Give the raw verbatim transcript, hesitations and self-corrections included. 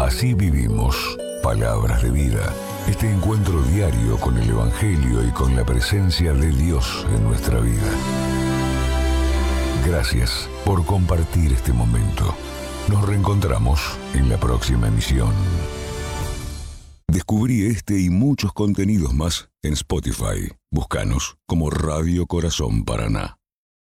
Así vivimos. Palabras de vida. Este encuentro diario con el Evangelio y con la presencia de Dios en nuestra vida. Gracias por compartir este momento. Nos reencontramos en la próxima emisión. Descubrí este y muchos contenidos más en Spotify. Búscanos como Radio Corazón Paraná.